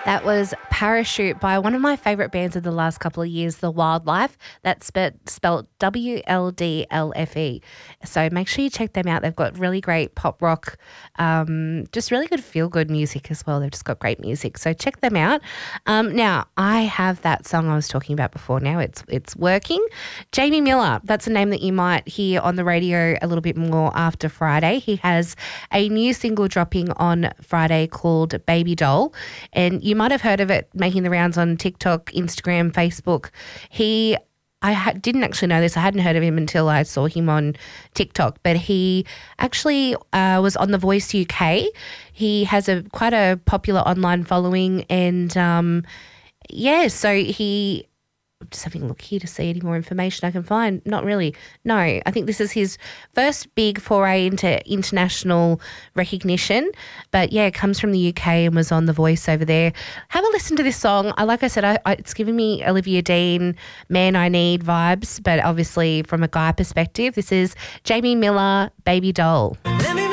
That was Parachute by one of my favourite bands of the last couple of years, The Wildlife. That's spelled WLDLFE. So make sure you check them out. They've got really great pop rock, just really good feel-good music as well. They've just got great music. So check them out. Now, I have that song I was talking about before now. It's working. Jamie Miller, that's a name that you might hear on the radio a little bit more after Friday. He has a new single dropping on Friday called Baby Doll, and you might have heard of it making the rounds on TikTok, Instagram, Facebook. Didn't actually know this. I hadn't heard of him until I saw him on TikTok, but he actually was on The Voice UK. He has quite a popular online following, and so I'm just having a look here to see any more information I can find. Not really. No, I think this is his first big foray into international recognition. But, yeah, it comes from the UK and was on The Voice over there. Have a listen to this song. Like I said, it's giving me Olivia Dean, Man I Need vibes, but obviously from a guy perspective. This is Jamie Miller, Baby Doll. Let me